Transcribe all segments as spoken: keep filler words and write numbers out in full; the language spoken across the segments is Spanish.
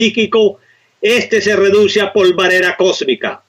psíquico, este se reduce a polvareda cósmica.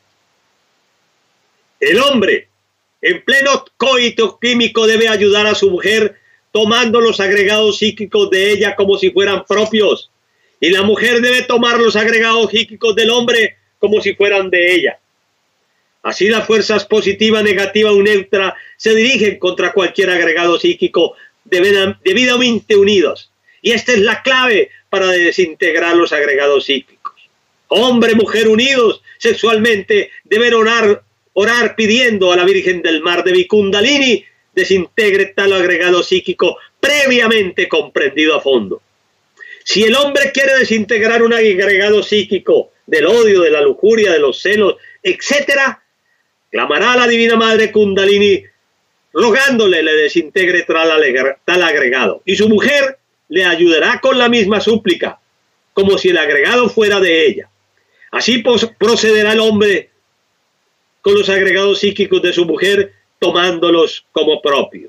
El hombre, en pleno coito químico, debe ayudar a su mujer tomando los agregados psíquicos de ella como si fueran propios, y la mujer debe tomar los agregados psíquicos del hombre como si fueran de ella. Así las fuerzas positiva, negativa o neutra se dirigen contra cualquier agregado psíquico debidamente unidos. Y esta es la clave para desintegrar los agregados psíquicos. Hombre, mujer unidos sexualmente deben orar, orar pidiendo a la Virgen del Mar de Kundalini desintegre tal agregado psíquico previamente comprendido a fondo. Si el hombre quiere desintegrar un agregado psíquico del odio, de la lujuria, de los celos, etcétera, clamará a la Divina Madre Kundalini rogándole le desintegre tal agregado. Y su mujer le ayudará con la misma súplica, como si el agregado fuera de ella. Así procederá el hombre con los agregados psíquicos de su mujer, tomándolos como propios.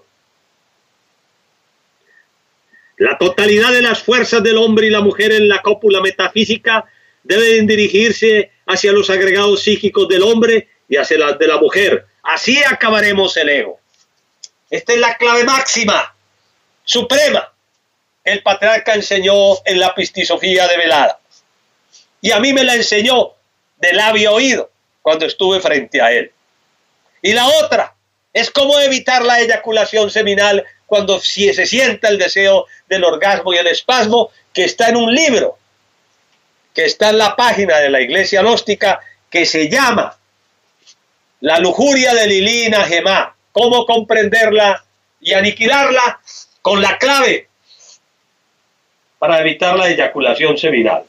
La totalidad de las fuerzas del hombre y la mujer en la cópula metafísica deben dirigirse hacia los agregados psíquicos del hombre y hacia las de la mujer. Así acabaremos el ego. Esta es la clave máxima, suprema. El patriarca enseñó en la Pistisofía de Velada. Y a mí me la enseñó de labio oído cuando estuve frente a él. Y la otra es cómo evitar la eyaculación seminal cuando si se sienta el deseo del orgasmo y el espasmo, que está en un libro, que está en la página de la Iglesia Gnóstica, que se llama La lujuria de Lilina Gemá. Cómo comprenderla y aniquilarla con la clave para evitar la eyaculación seminal.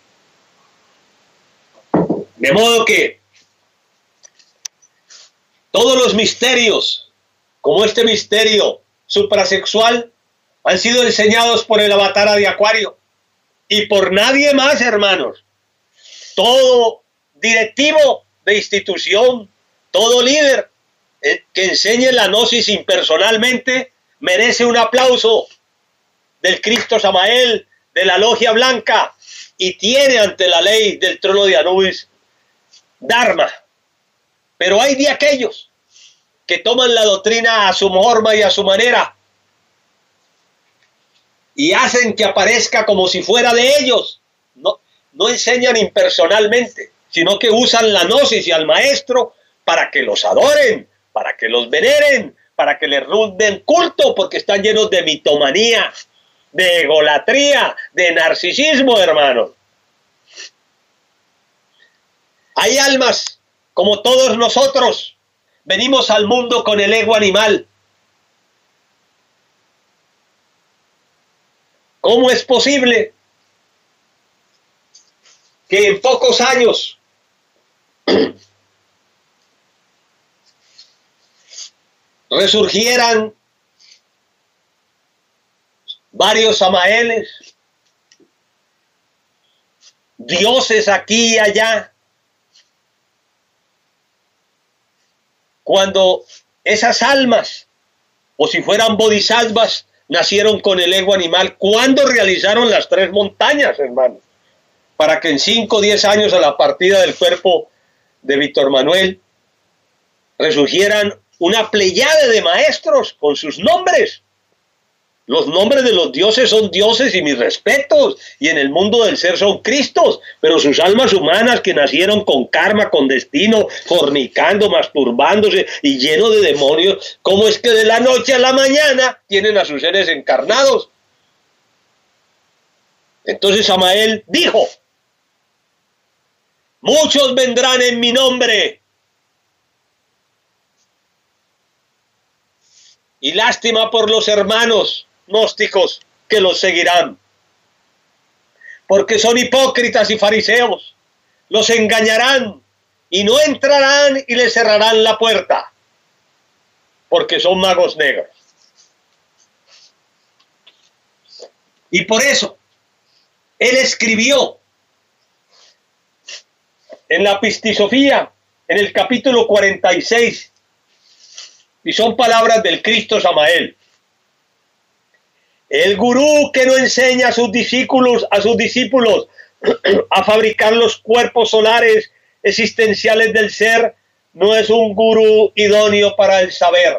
De modo que todos los misterios, como este misterio suprasexual, han sido enseñados por el Avatara de Acuario y por nadie más, hermanos. Todo directivo de institución, todo líder que enseñe la gnosis impersonalmente merece un aplauso del Cristo Samael, de la Logia Blanca, y tiene ante la ley del trono de Anubis Dharma. Pero hay de aquellos que toman la doctrina a su forma y a su manera y hacen que aparezca como si fuera de ellos. No, no enseñan impersonalmente, sino que usan la gnosis y al maestro para que los adoren, para que los veneren, para que les rinden culto, porque están llenos de mitomanía, de egolatría, de narcisismo, hermanos. Hay almas, como todos nosotros, venimos al mundo con el ego animal. ¿Cómo es posible que en pocos años resurgieran varios Samaeles, dioses aquí y allá, cuando esas almas, o si fueran bodhisattvas, nacieron con el ego animal? ¿Cuándo realizaron las tres montañas, hermanos? Para que en cinco o diez años, a la partida del cuerpo de Víctor Manuel, resurgieran una pleyade de maestros con sus nombres. Los nombres de los dioses son dioses y mis respetos, y en el mundo del ser son Cristos, pero sus almas humanas que nacieron con karma, con destino, fornicando, masturbándose y lleno de demonios, ¿cómo es que de la noche a la mañana tienen a sus seres encarnados? Entonces Samael dijo: muchos vendrán en mi nombre, y lástima por los hermanos gnósticos que los seguirán, porque son hipócritas y fariseos, los engañarán y no entrarán y les cerrarán la puerta, porque son magos negros. Y por eso él escribió en la Pistisofía, en el capítulo cuarenta y seis, y son palabras del Cristo Samael: el gurú que no enseña a sus discípulos, a sus discípulos a fabricar los cuerpos solares existenciales del ser, no es un gurú idóneo para el saber.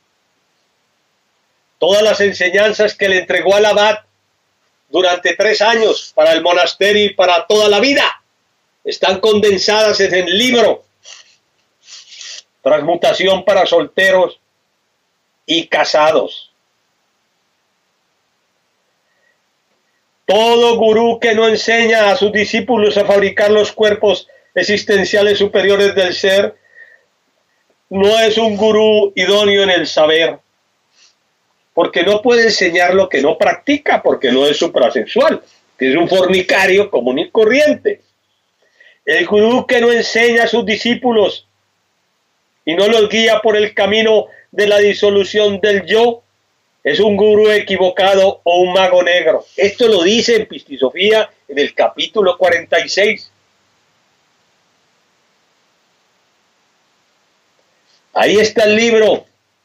Todas las enseñanzas que le entregó al abad durante tres años para el monasterio y para toda la vida están condensadas en el libro Transmutación para solteros y casados. Todo gurú que no enseña a sus discípulos a fabricar los cuerpos existenciales superiores del ser no es un gurú idóneo en el saber, porque no puede enseñar lo que no practica, porque no es suprasexual, que es un fornicario común y corriente. El gurú que no enseña a sus discípulos y no los guía por el camino de la disolución del yo, es un gurú equivocado o un mago negro. Esto lo dice en Pistisofía en el capítulo cuarenta y seis. Ahí está el libro,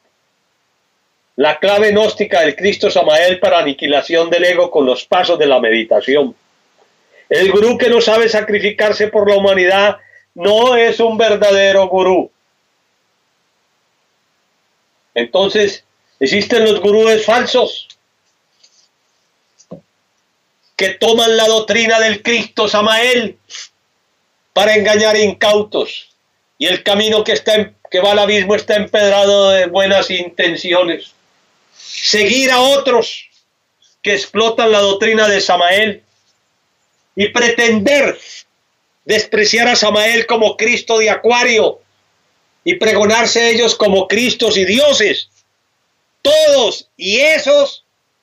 La clave gnóstica del Cristo Samael para aniquilación del ego con los pasos de la meditación. El gurú que no sabe sacrificarse por la humanidad no es un verdadero gurú. Entonces, existen los gurúes falsos que toman la doctrina del Cristo Samael para engañar incautos, y el camino que, está en, que va al abismo está empedrado de buenas intenciones. Seguir a otros que explotan la doctrina de Samael y pretender despreciar a Samael como Cristo de Acuario y pregonarse ellos como Cristos y dioses. Todos y esos,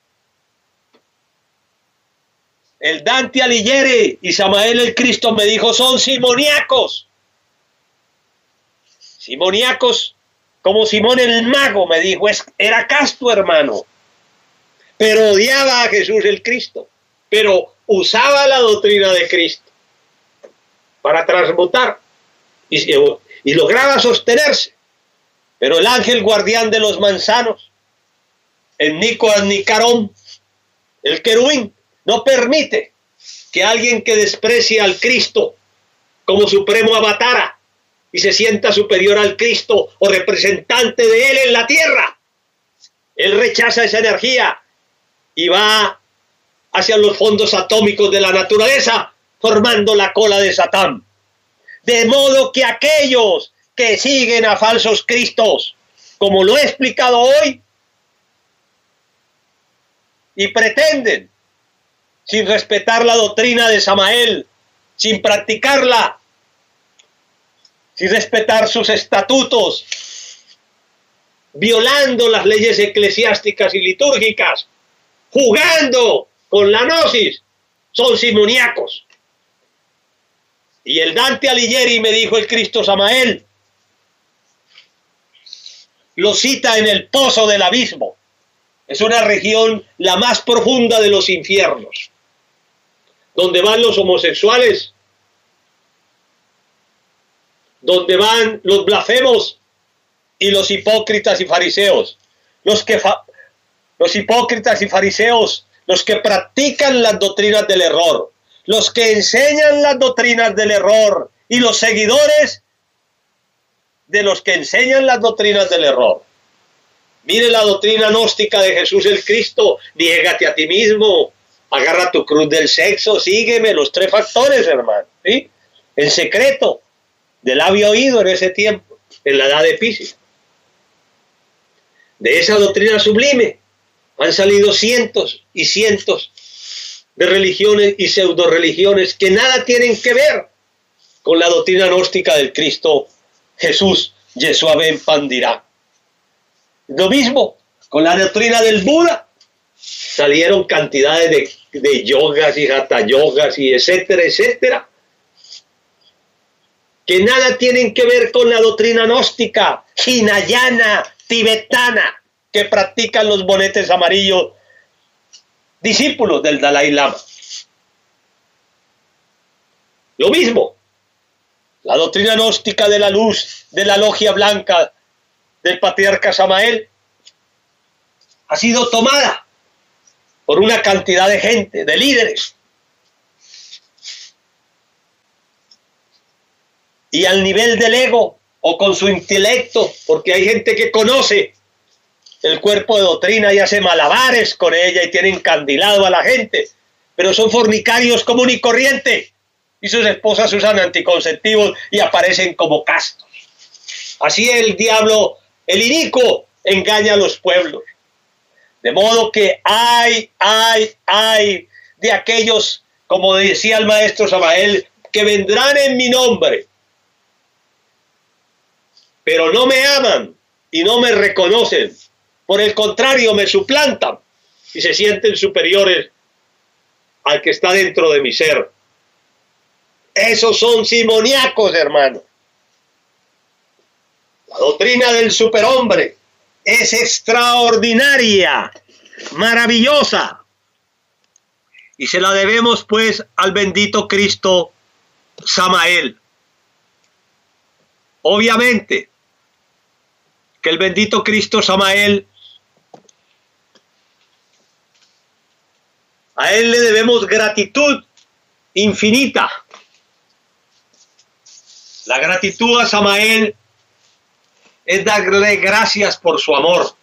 el Dante Alighieri y Samael el Cristo me dijo, son simoníacos. Simoníacos como Simón el Mago, me dijo, es, era casto hermano, pero odiaba a Jesús el Cristo, pero usaba la doctrina de Cristo para transmutar y, y lograba sostenerse. Pero el ángel guardián de los manzanos, el Nico Nicarón, el querubín, no permite que alguien que desprecie al Cristo como supremo avatara y se sienta superior al Cristo o representante de él en la tierra, él rechaza esa energía y va hacia los fondos atómicos de la naturaleza, formando la cola de Satán. De modo que aquellos que siguen a falsos cristos, como lo he explicado hoy, y pretenden, sin respetar la doctrina de Samael, sin practicarla, sin respetar sus estatutos, violando las leyes eclesiásticas y litúrgicas, jugando con la gnosis, son simoníacos. Y el Dante Alighieri, me dijo el Cristo Samael, lo cita en el pozo del abismo. Es una región la más profunda de los infiernos, donde van los homosexuales, donde van los blasfemos y los hipócritas y fariseos. Los, que fa los hipócritas y fariseos, los que practican las doctrinas del error, los que enseñan las doctrinas del error y los seguidores de los que enseñan las doctrinas del error. Mire la doctrina gnóstica de Jesús el Cristo, niégate a ti mismo, agarra tu cruz del sexo, sígueme, los tres factores, hermano, ¿sí? En secreto, de labio oído en ese tiempo, en la edad de Piscis. De esa doctrina sublime han salido cientos y cientos de religiones y pseudo religiones que nada tienen que ver con la doctrina gnóstica del Cristo Jesús, Yeshua ben Pandirá. Lo mismo con la doctrina del Buda. Salieron cantidades de, de yogas y hatha yogas y etcétera, etcétera, que nada tienen que ver con la doctrina gnóstica, hinayana, tibetana, que practican los bonetes amarillos, discípulos del Dalai Lama. Lo mismo, la doctrina gnóstica de la luz, de la logia blanca, del patriarca Samael, ha sido tomada por una cantidad de gente, de líderes, y al nivel del ego o con su intelecto, porque hay gente que conoce el cuerpo de doctrina y hace malabares con ella y tiene encandilado a la gente, pero son fornicarios común y corriente y sus esposas usan anticonceptivos y aparecen como castos. Así el diablo, el inicuo, engaña a los pueblos. De modo que hay, hay, hay de aquellos, como decía el maestro Samael, que vendrán en mi nombre, pero no me aman y no me reconocen. Por el contrario, me suplantan y se sienten superiores al que está dentro de mi ser. Esos son simoniacos, hermano. La doctrina del superhombre es extraordinaria, maravillosa. Y se la debemos pues al bendito Cristo Samael. Obviamente que el bendito Cristo Samael, a él le debemos gratitud infinita. La gratitud a Samael es darle gracias por su amor.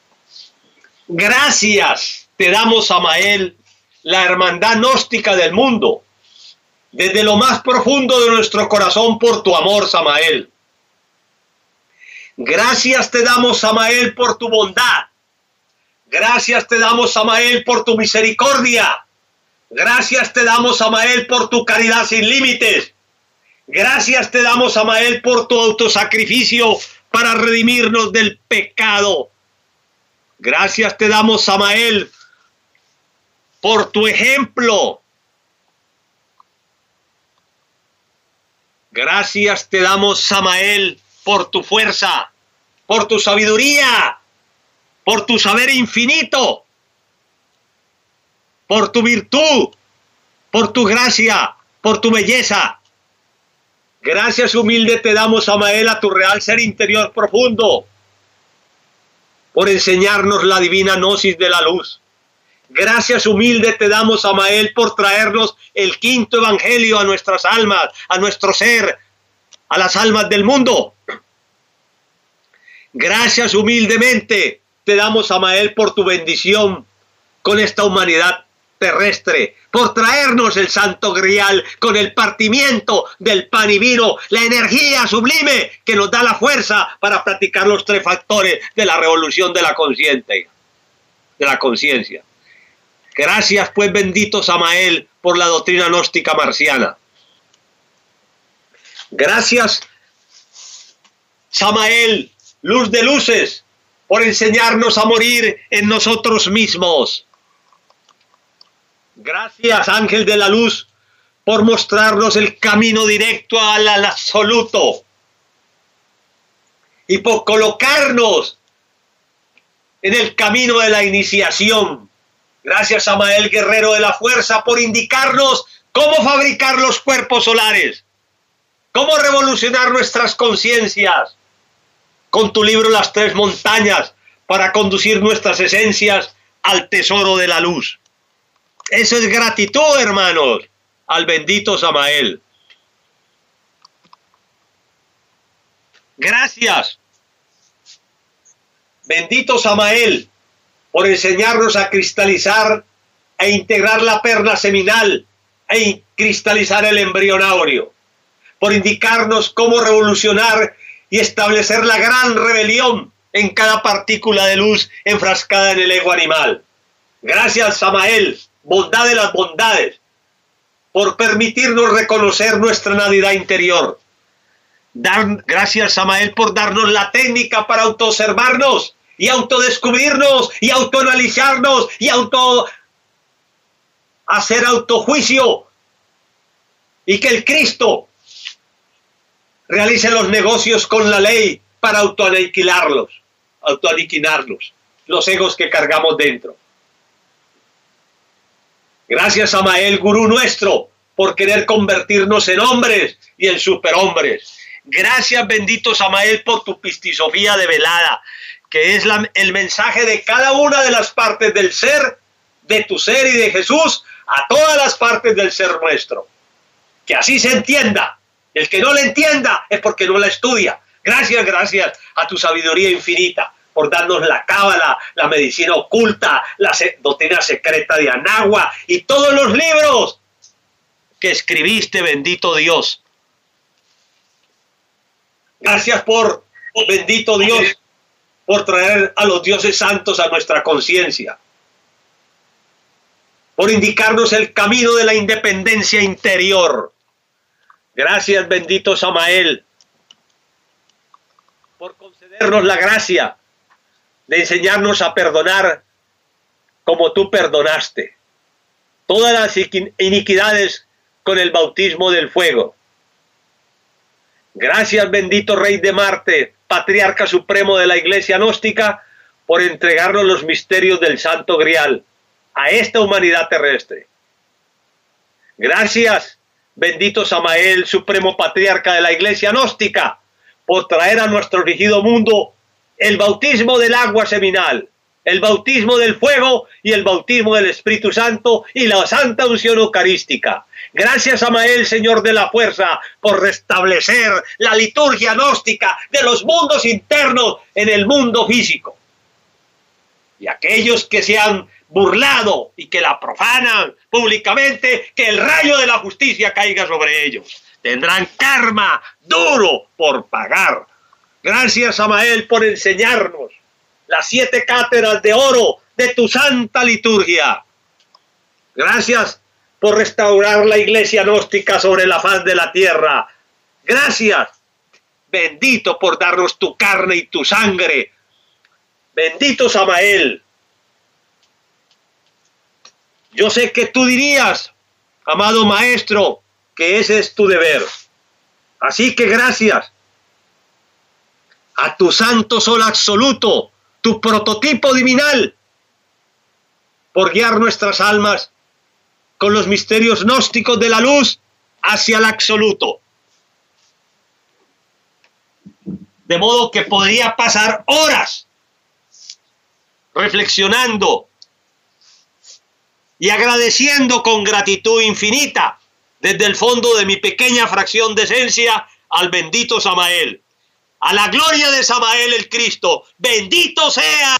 Gracias te damos, Samael, la hermandad gnóstica del mundo, desde lo más profundo de nuestro corazón por tu amor, Samael. Gracias te damos, Samael, por tu bondad. Gracias te damos, Samael, por tu misericordia. Gracias te damos, Samael, por tu caridad sin límites. Gracias te damos, Samael, por tu autosacrificio para redimirnos del pecado. Gracias te damos, Samael, por tu ejemplo. Gracias te damos, Samael, por tu fuerza, por tu sabiduría, por tu saber infinito, por tu virtud, por tu gracia, por tu belleza. Gracias humilde te damos, Samael, a tu real ser interior profundo, por enseñarnos la divina gnosis de la luz. Gracias humilde te damos, Samael, por traernos el quinto evangelio a nuestras almas, a nuestro ser, a las almas del mundo. Gracias humildemente te damos, Samael, por tu bendición con esta humanidad terrestre, por traernos el santo grial con el partimiento del pan y vino, la energía sublime que nos da la fuerza para practicar los tres factores de la revolución de la conciencia, de la conciencia. Gracias pues, bendito Samael, por la doctrina gnóstica marciana. Gracias, Samael, luz de luces, por enseñarnos a morir en nosotros mismos. Gracias, ángel de la luz, por mostrarnos el camino directo al, al absoluto y por colocarnos en el camino de la iniciación. Gracias, Samael, guerrero de la fuerza, por indicarnos cómo fabricar los cuerpos solares, cómo revolucionar nuestras conciencias con tu libro Las Tres Montañas para conducir nuestras esencias al tesoro de la luz. Eso es gratitud, hermanos, al bendito Samael. Gracias, bendito Samael, por enseñarnos a cristalizar e integrar la perla seminal e cristalizar el embrión áureo, por indicarnos cómo revolucionar y establecer la gran rebelión en cada partícula de luz enfrascada en el ego animal. Gracias, Samael, bondad de las bondades, por permitirnos reconocer nuestra nalidad interior. Dar, gracias, Samael, por darnos la técnica para autoobservarnos y autodescubrirnos y autoanalizarnos y auto hacer autojuicio, y que el Cristo realice los negocios con la ley para autoaniquilarlos, autoaniquilarlos, los egos que cargamos dentro. Gracias, Samael, gurú nuestro, por querer convertirnos en hombres y en superhombres. Gracias, bendito Samael, por tu pistisofía develada, que es la, el mensaje de cada una de las partes del ser, de tu ser y de Jesús, a todas las partes del ser nuestro. Que así se entienda El que no la entienda es porque no la estudia. Gracias, gracias a tu sabiduría infinita por darnos la cábala, la medicina oculta, la se doctrina secreta de Anagua y todos los libros que escribiste, bendito Dios. Gracias por, bendito Dios, por traer a los dioses santos a nuestra conciencia, por indicarnos el camino de la independencia interior. Gracias, bendito Samael, por concedernos la gracia de enseñarnos a perdonar como tú perdonaste todas las iniquidades con el bautismo del fuego. Gracias, bendito Rey de Marte, Patriarca Supremo de la Iglesia Gnóstica, por entregarnos los misterios del Santo Grial a esta humanidad terrestre. Gracias, bendito Samael, Supremo Patriarca de la Iglesia Gnóstica, por traer a nuestro rígido mundo el bautismo del agua seminal, el bautismo del fuego y el bautismo del Espíritu Santo y la santa unción eucarística. Gracias, Samael, Señor de la fuerza, por restablecer la liturgia gnóstica de los mundos internos en el mundo físico. Y aquellos que se han burlado y que la profanan públicamente, que el rayo de la justicia caiga sobre ellos. Tendrán karma duro por pagar. Gracias, Samael, por enseñarnos las siete cátedras de oro de tu santa liturgia. Gracias por restaurar la iglesia gnóstica sobre la faz de la tierra. Gracias, bendito, por darnos tu carne y tu sangre. Bendito Samael. Yo sé que tú dirías, amado maestro, que ese es tu deber. Así que gracias a tu santo sol absoluto, tu prototipo divinal, por guiar nuestras almas con los misterios gnósticos de la luz hacia el absoluto. De modo que podría pasar horas reflexionando y agradeciendo con gratitud infinita desde el fondo de mi pequeña fracción de esencia al bendito Samael. A la gloria de Samael el Cristo, bendito sea.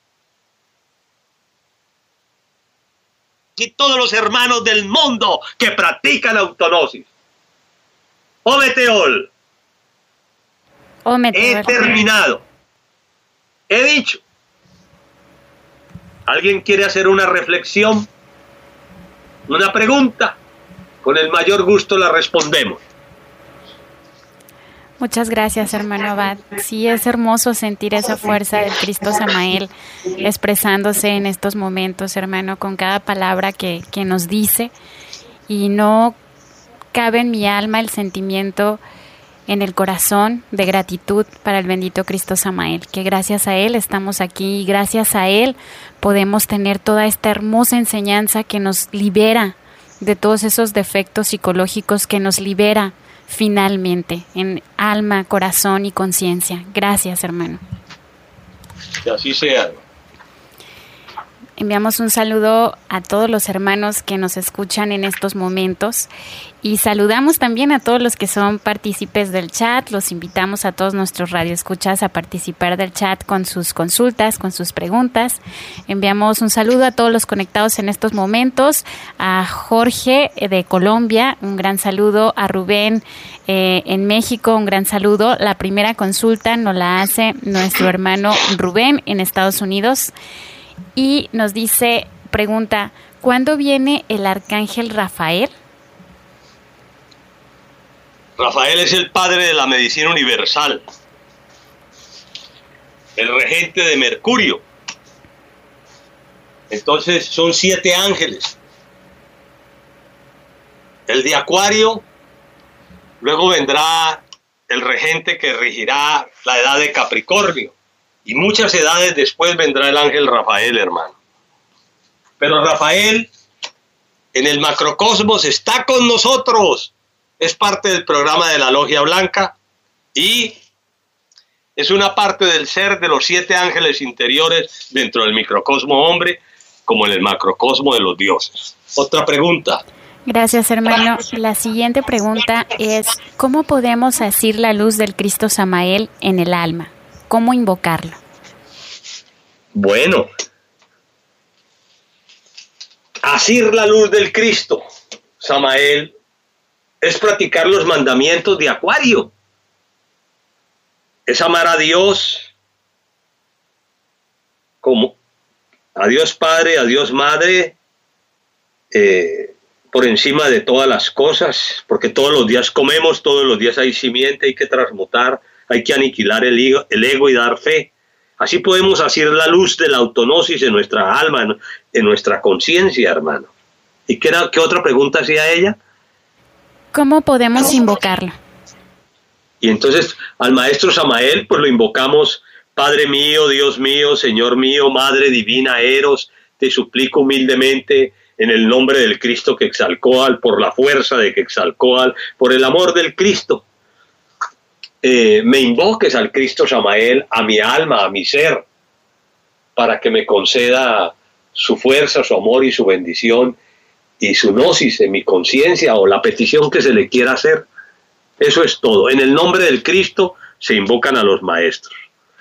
Y todos los hermanos del mundo que practican autognosis. Ometeol. Ometeol. He terminado. He dicho. ¿Alguien quiere hacer una reflexión? ¿Una pregunta? Con el mayor gusto la respondemos. Muchas gracias, hermano Abad. Sí, es hermoso sentir esa fuerza del Cristo Samael expresándose en estos momentos, hermano, con cada palabra que, que nos dice. Y no cabe en mi alma el sentimiento en el corazón de gratitud para el bendito Cristo Samael, que gracias a Él estamos aquí y gracias a Él podemos tener toda esta hermosa enseñanza que nos libera de todos esos defectos psicológicos, que nos libera finalmente en alma, corazón y conciencia. Gracias, hermano. Que así sea. Enviamos un saludo a todos los hermanos que nos escuchan en estos momentos y saludamos también a todos los que son partícipes del chat. Los invitamos a todos nuestros radioescuchas a participar del chat con sus consultas, con sus preguntas. Enviamos un saludo a todos los conectados en estos momentos, a Jorge de Colombia, un gran saludo, a Rubén eh, en México, un gran saludo. La primera consulta nos la hace nuestro hermano Rubén en Estados Unidos. Y nos dice, pregunta, ¿cuándo viene el arcángel Rafael? Rafael es el padre de la medicina universal, el regente de Mercurio. Entonces son siete ángeles. El de Acuario, luego vendrá el regente que regirá la edad de Capricornio. Y muchas edades después vendrá el ángel Rafael, hermano. Pero Rafael, en el macrocosmos, está con nosotros. Es parte del programa de la Logia Blanca y es una parte del ser de los siete ángeles interiores dentro del microcosmo hombre, como en el macrocosmo de los dioses. Otra pregunta. Gracias, hermano. La siguiente pregunta es, ¿cómo podemos asir la luz del Cristo Samael en el alma? ¿Cómo invocarlo? Bueno, asir la luz del Cristo Samael es practicar los mandamientos de Acuario. Es amar a Dios como a Dios Padre, a Dios Madre, eh, por encima de todas las cosas, porque todos los días comemos, todos los días hay simiente, hay que transmutar, hay que aniquilar el ego, el ego y dar fe. Así podemos hacer la luz de la autonosis en nuestra alma, en, en nuestra conciencia, hermano. ¿Y qué, era, qué otra pregunta hacía ella? ¿Cómo podemos invocarlo? Y entonces al maestro Samael pues lo invocamos: Padre mío, Dios mío, Señor mío, Madre divina, Eros, te suplico humildemente en el nombre del Cristo Quetzalcóatl, por la fuerza de Quetzalcóatl, por el amor del Cristo, eh, me invoques al Cristo Samael a mi alma, a mi ser, para que me conceda su fuerza, su amor y su bendición y su gnosis en mi conciencia, o la petición que se le quiera hacer. Eso es todo. En el nombre del Cristo se invocan a los maestros.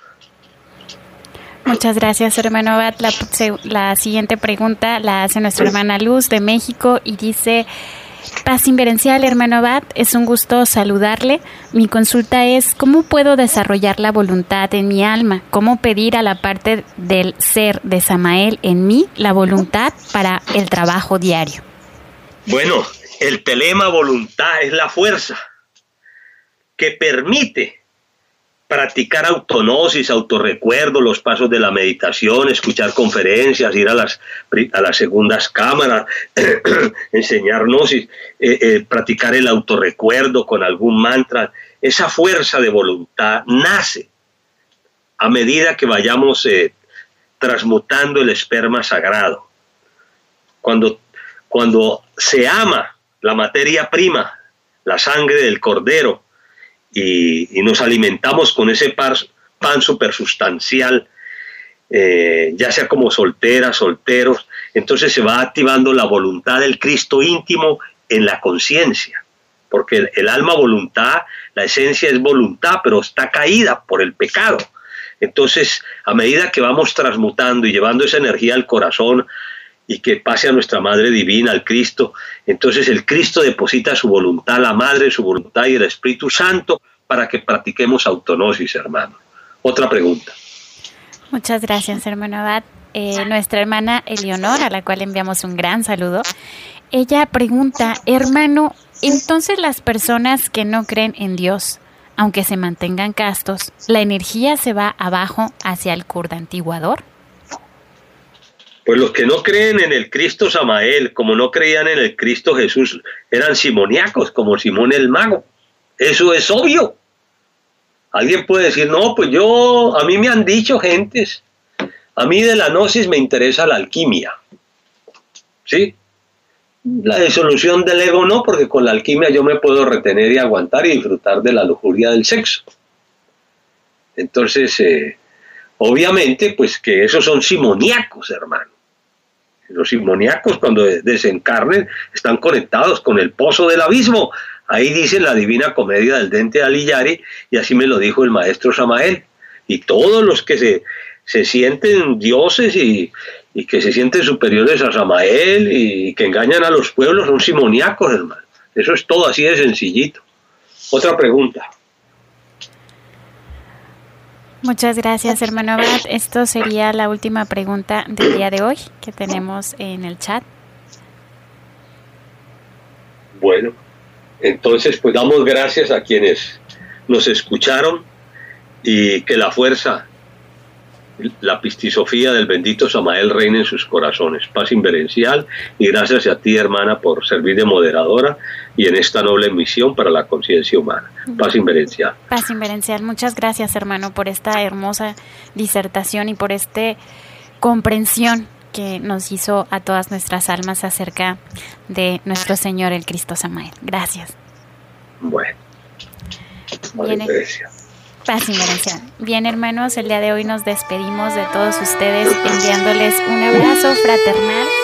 Muchas gracias, hermano Abad. La, la siguiente pregunta la hace nuestra hermana Luz de México y dice: Paz inverencial, hermano Abad, es un gusto saludarle. Mi consulta es: ¿cómo puedo desarrollar la voluntad en mi alma? ¿Cómo pedir a la parte del ser de Samael en mí la voluntad para el trabajo diario? Bueno, el telema voluntad es la fuerza que permite practicar autonosis, autorrecuerdo, los pasos de la meditación, escuchar conferencias, ir a las, a las segundas cámaras, enseñar gnosis, eh, eh, practicar el autorrecuerdo con algún mantra. Esa fuerza de voluntad nace a medida que vayamos eh, transmutando el esperma sagrado. Cuando, cuando se ama la materia prima, la sangre del cordero, Y, y nos alimentamos con ese par, pan supersustancial, eh, ya sea como solteras, solteros, entonces se va activando la voluntad del Cristo íntimo en la conciencia, porque el, el alma voluntad, la esencia es voluntad, pero está caída por el pecado. Entonces, a medida que vamos transmutando y llevando esa energía al corazón, y que pase a nuestra Madre Divina, al Cristo, entonces el Cristo deposita su voluntad, la Madre, su voluntad y el Espíritu Santo para que practiquemos autonosis, hermano. Otra pregunta. Muchas gracias, hermano Abad. Eh, nuestra hermana Eleonora, a la cual enviamos un gran saludo, ella pregunta: hermano, entonces las personas que no creen en Dios, aunque se mantengan castos, ¿la energía se va abajo hacia el curdantiguador? Pues los que no creen en el Cristo Samael, como no creían en el Cristo Jesús, eran simoniacos, como Simón el Mago. Eso es obvio. Alguien puede decir: no, pues yo, a mí me han dicho gentes, a mí de la gnosis me interesa la alquimia. ¿Sí? La disolución del ego no, porque con la alquimia yo me puedo retener y aguantar y disfrutar de la lujuria del sexo. Entonces, eh, obviamente, pues que esos son simoniacos, hermano. Los simoniacos, cuando desencarnen, están conectados con el pozo del abismo. Ahí dice la Divina Comedia del Dente Alighieri, y así me lo dijo el maestro Samael. Y todos los que se, se sienten dioses y, y que se sienten superiores a Samael y que engañan a los pueblos son simoniacos, hermano. Eso es todo, así de sencillito. Otra pregunta. Muchas gracias, hermano Abad. Esto sería la última pregunta del día de hoy que tenemos en el chat. Bueno, entonces pues damos gracias a quienes nos escucharon, y que la fuerza, la pistisofía del bendito Samael reine en sus corazones. Paz inverencial, y gracias a ti, hermana, por servir de moderadora y en esta noble misión para la conciencia humana. Paz inverencial. Paz inverencial. Muchas gracias, hermano, por esta hermosa disertación y por esta comprensión que nos hizo a todas nuestras almas acerca de nuestro Señor el Cristo Samael. Gracias. Bueno. Paz Bien, inverencial. Paz inverencial. Bien, hermanos, el día de hoy nos despedimos de todos ustedes enviándoles un abrazo fraternal.